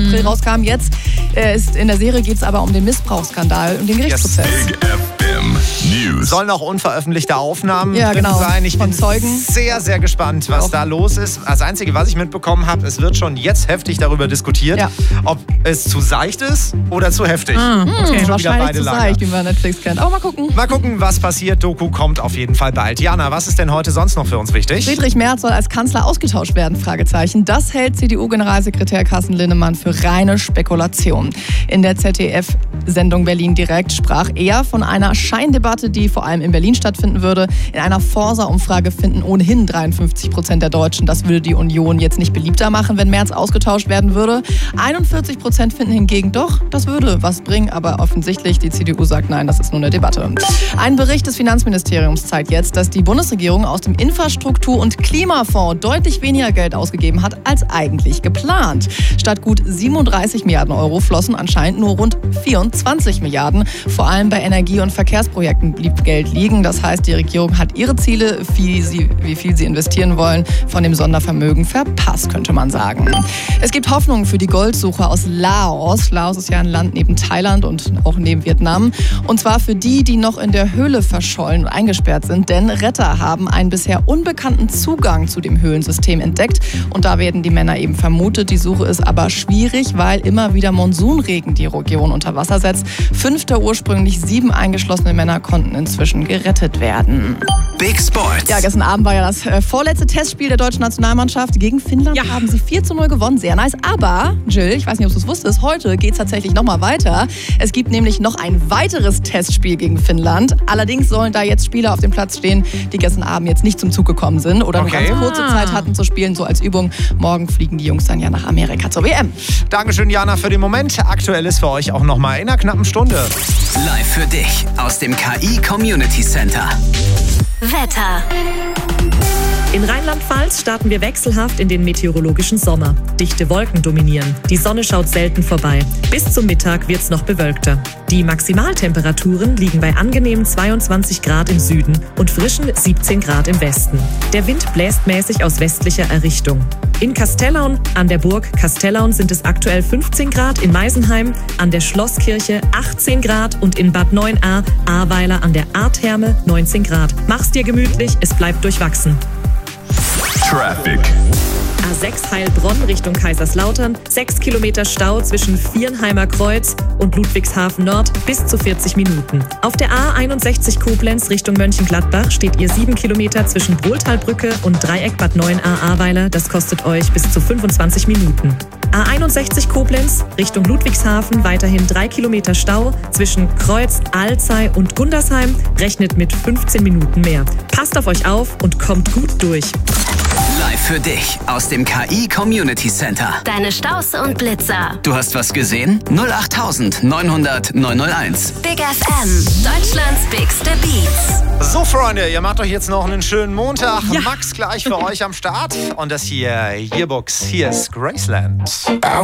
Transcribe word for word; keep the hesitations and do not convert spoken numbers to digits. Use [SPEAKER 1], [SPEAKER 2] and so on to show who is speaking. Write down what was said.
[SPEAKER 1] April rauskam. Jetzt äh, ist in der Serie geht es aber um den Missbrauchsskandal und den Gerichtsprozess.
[SPEAKER 2] Yes. Big F M News. Sollen auch unveröffentlichte Aufnahmen
[SPEAKER 1] ja, genau.
[SPEAKER 2] sein. Ich
[SPEAKER 1] Von
[SPEAKER 2] bin
[SPEAKER 1] Zeugen.
[SPEAKER 2] sehr, sehr gespannt, was
[SPEAKER 1] auch.
[SPEAKER 2] da los ist. Das Einzige, was ich mitbekommen habe, es wird schon jetzt heftig darüber diskutiert,
[SPEAKER 1] ja.
[SPEAKER 2] ob es zu seicht ist oder zu heftig.
[SPEAKER 1] Ah, okay. Wahrscheinlich zu
[SPEAKER 2] Lager.
[SPEAKER 1] seicht, wie man Netflix kennt. Aber mal gucken.
[SPEAKER 2] Mal gucken, was passiert. Doku kommt auf jeden Fall bald. Jana, was ist denn heute sonst noch für uns wichtig?
[SPEAKER 1] Friedrich Merz soll als Kanzler ausgetauscht werden, Fragezeichen. Das hält C D U-Generalsekretär Carsten Linnemann für reine Spekulation. In der Z D F-Sendung Berlin direkt sprach er von einer Scheindebatte, die vor allem in Berlin stattfinden würde. In einer Forsa-Umfrage finden ohnehin dreiundfünfzig Prozent der Deutschen, das würde die Union jetzt nicht beliebter machen, wenn Merz ausgetauscht werden würde. einundvierzig Prozent finden hingegen doch, das würde was bringen, aber offensichtlich die C D U sagt nein, das ist nur eine Debatte. Ein Bericht des Finanzministeriums zeigt jetzt, dass die Bundesregierung aus dem Infrastruktur- und Klimafonds deutlich weniger Geld ausgegeben hat als eigentlich geplant. Statt gut siebenunddreißig Milliarden Euro flossen anscheinend nur rund vierundzwanzig Milliarden. Vor allem bei Energie- und Verkehrsprojekten blieb Geld liegen. Das heißt, die Regierung hat ihre Ziele, wie, sie, wie viel sie investieren wollen, von dem Sondervermögen verpasst, könnte man sagen. Es gibt Hoffnung für die Goldsucher aus Laos. Laos ist ja ein Land neben Thailand und auch neben Vietnam. Und zwar für die, die noch in der Höhle verschollen und eingesperrt sind. Denn Retter haben einen bisher unbekannten Zugang zu dem Höhlensystem entdeckt. Und da werden die Männer eben vermutet. Die Suche ist aber schwierig, weil immer wieder Monsunregen die Region unter Wasser setzt. Fünf der ursprünglich sieben eingeschlossene Männer konnten inzwischen gerettet werden.
[SPEAKER 2] Big Sports.
[SPEAKER 1] Ja, gestern Abend war ja das äh, vorletzte Testspiel der deutschen Nationalmannschaft. Gegen Finnland ja. haben sie vier zu null gewonnen. Sehr nice. Aber, Jill, ich weiß nicht, ob du es wusstest, heute geht es tatsächlich nochmal weiter. Es gibt nämlich noch ein weiteres Testspiel gegen Finnland. Allerdings sollen da jetzt Spieler auf dem Platz stehen, die gestern Abend jetzt nicht zum Zug gekommen sind oder
[SPEAKER 2] okay.
[SPEAKER 1] nur ganz kurze Zeit hatten zu spielen, so als Übung. Morgen fliegen die Jungs dann ja nach Amerika zur W M.
[SPEAKER 2] Dankeschön, Jana, für den Moment. Aktuell ist für euch auch nochmal in einer knappen Stunde.
[SPEAKER 3] Live für dich aus dem K I Community Center.
[SPEAKER 4] Wetter.
[SPEAKER 5] In Rheinland-Pfalz starten wir wechselhaft in den meteorologischen Sommer. Dichte Wolken dominieren. Die Sonne schaut selten vorbei. Bis zum Mittag wird's noch bewölkter. Die Maximaltemperaturen liegen bei angenehmen zweiundzwanzig Grad im Süden und frischen siebzehn Grad im Westen. Der Wind bläst mäßig aus westlicher Errichtung. In Kastellaun, an der Burg Kastellaun sind es aktuell fünfzehn Grad, in Meisenheim, an der Schlosskirche achtzehn Grad und in Bad Neuenahr, Ahrweiler an der Ahrtherme neunzehn Grad. Mach's dir gemütlich, es bleibt durchwachsen.
[SPEAKER 2] Traffic.
[SPEAKER 5] A sechs Heilbronn Richtung Kaiserslautern, sechs Kilometer Stau zwischen Viernheimer Kreuz und Ludwigshafen Nord bis zu vierzig Minuten. Auf der A einundsechzig Koblenz Richtung Mönchengladbach steht ihr sieben Kilometer zwischen Brohltalbrücke und Dreieck Bad Neuenahr-Ahrweiler. Das kostet euch bis zu fünfundzwanzig Minuten. A einundsechzig Koblenz Richtung Ludwigshafen weiterhin drei Kilometer Stau zwischen Kreuz, Alzey und Gundersheim. Rechnet mit fünfzehn Minuten mehr. Passt auf euch auf und kommt gut durch.
[SPEAKER 3] Live für dich aus dem K I Community Center.
[SPEAKER 4] Deine Staus und Blitzer.
[SPEAKER 3] Du hast was gesehen? null acht neunhundert neunhunderteins.
[SPEAKER 4] Big F M. Deutschlands bigste Beats.
[SPEAKER 2] So, Freunde, ihr macht euch jetzt noch einen schönen Montag.
[SPEAKER 5] Ja.
[SPEAKER 2] Max gleich für euch am Start. Und das hier, Yearbooks. Hier ist Graceland.